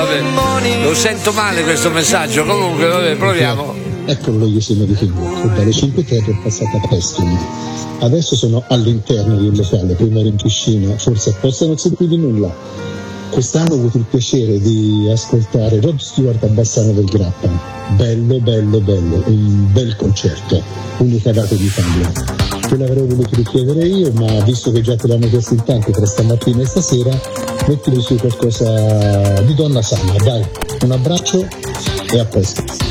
vabbè. Lo sento male questo messaggio, comunque vabbè, proviamo. Eccolo io sono ritenuto, dalle 5 Terre è passata a Pestoli. Adesso sono all'interno del locale, prima ero in piscina, forse apposta non sentivi nulla. Quest'anno ho avuto il piacere di ascoltare Rod Stewart a Bassano del Grappa. Bello, un bel concerto, unica data d'Italia. Te l'avrei voluto richiedere io, ma visto che già te l'hanno chiesto in tanti tra stamattina e stasera, mettimi su qualcosa di Donna Summer, dai, un abbraccio e a presto.